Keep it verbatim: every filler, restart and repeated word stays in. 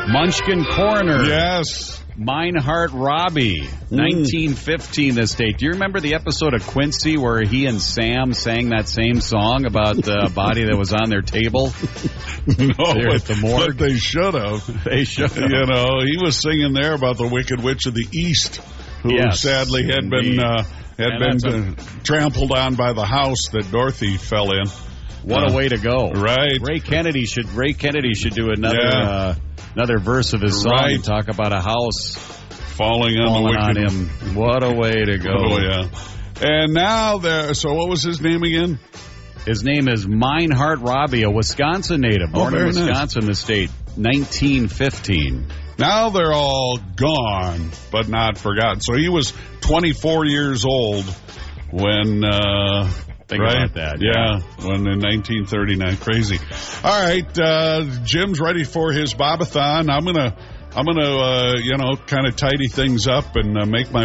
Munchkin Coroner. Yes. Mineheart Robbie. Mm. nineteen fifteen, this date. Do you remember the episode of Quincy where he and Sam sang that same song about the body that was on their table? No, There but, at the morgue? but they should have. They should have. You know, he was singing there about the Wicked Witch of the East, who Yes, sadly had indeed. been uh, had And been that's uh, trampled on by the house that Dorothy fell in. What Uh, a way to go! Right. Ray Kennedy should Ray Kennedy should do another Yeah. uh, another verse of his song Right. and talk about a house Falling on falling the on Wicked. him. What a way to go! Oh, yeah. And now, there. so what was his name again? His name is Mineheart Robbie, a Wisconsin native, Oh, born in very nice. Wisconsin, the state, nineteen fifteen. Now they're all gone, but not forgotten. So he was twenty-four years old when... Uh, Think right? about that. Yeah, when in nineteen thirty-nine. Crazy. All right, uh, Jim's ready for his Bobathon. I'm gonna, I'm gonna, uh, you know, kind of tidy things up and uh, make my